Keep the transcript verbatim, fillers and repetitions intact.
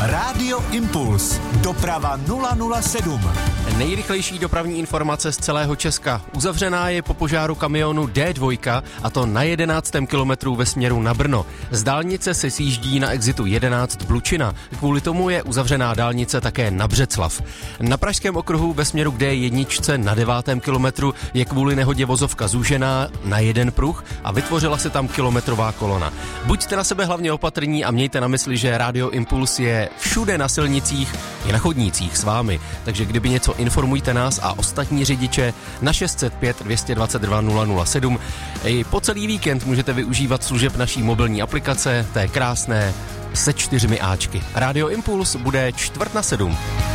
Rádio Impuls. Doprava nula nula sedm. Nejrychlejší dopravní informace z celého Česka. Uzavřená je po požáru kamionu D dva, a to na jedenáctém kilometru ve směru na Brno. Z dálnice se sjíždí na exitu jedenáct Blučina. Kvůli tomu je uzavřená dálnice také na Břeclav. Na pražském okruhu ve směru k D jedna na devátém kilometru je kvůli nehodě vozovka zúžená na jeden pruh a vytvořila se tam kilometrová kolona. Buďte na sebe hlavně opatrní a mějte na mysli, že Rádio Impuls je všude na silnicích i na chodnících s vámi. Takže kdyby něco, informujte nás a ostatní řidiče na šest set pět dvě dvacet dva nula nula sedm. I po celý víkend můžete využívat služeb naší mobilní aplikace, té krásné se čtyřmi áčky. Rádio Impuls bude čtvrt na sedm.